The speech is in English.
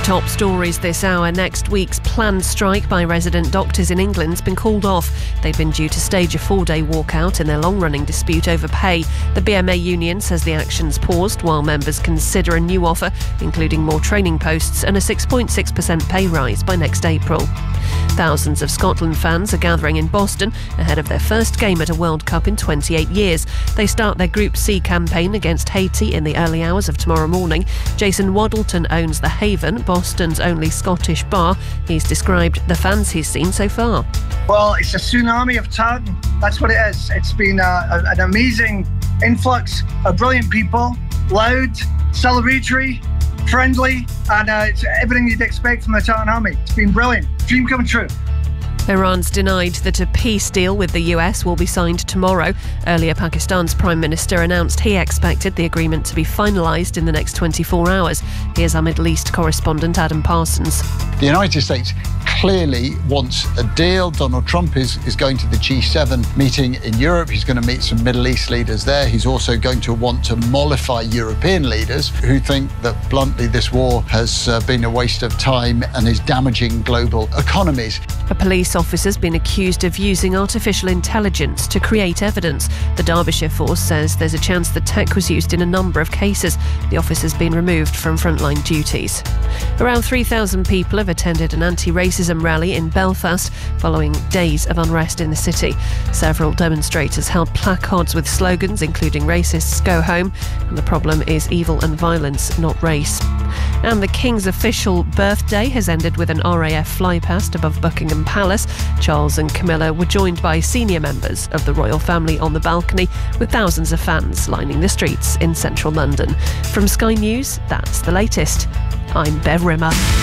Top stories this hour. Next week's planned strike by resident doctors in England's been called off. They've been due to stage a 4-day walkout in their long-running dispute over pay. The BMA union says the action's paused while members consider a new offer, including more training posts and a 6.6% pay rise by next April. Thousands of Scotland fans are gathering in Boston ahead of their first game at a World Cup in 28 years. They start their Group C campaign against Haiti in the early hours of tomorrow morning. Jason Waddleton owns The Haven, Boston's only Scottish bar. He's described the fans he's seen so far. Well, it's a tsunami of talent. That's what it is. It's been an amazing influx of brilliant people, loud, celebratory, friendly, and it's everything you'd expect from the Talent Army. It's been brilliant. Dream come true. Iran's denied that a peace deal with the US will be signed tomorrow. Earlier, Pakistan's Prime Minister announced he expected the agreement to be finalised in the next 24 hours. Here's our Middle East correspondent Adam Parsons. The United States clearly wants a deal. Donald Trump is going to the G7 meeting in Europe. He's going to meet some Middle East leaders there. He's also going to want to mollify European leaders who think that, bluntly, this war has been a waste of time and is damaging global economies. A police officer's been accused of using artificial intelligence to create evidence. The Derbyshire force says there's a chance the tech was used in a number of cases. The officer's been removed from frontline duties. Around 3,000 people have attended an anti-racism rally in Belfast following days of unrest in the city. Several demonstrators held placards with slogans including "Racists go home" and "The problem is evil and violence, not race." And the King's official birthday has ended with an RAF flypast above Buckingham Palace. Charles and Camilla were joined by senior members of the royal family on the balcony, with thousands of fans lining the streets in central London. From Sky News, that's the latest. I'm Bev Rimmer.